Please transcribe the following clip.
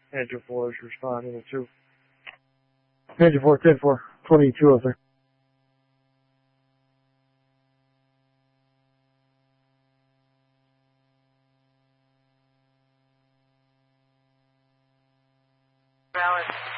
Engine 4 is responding to 2. Engine 4, 10-4, 2203. Valid.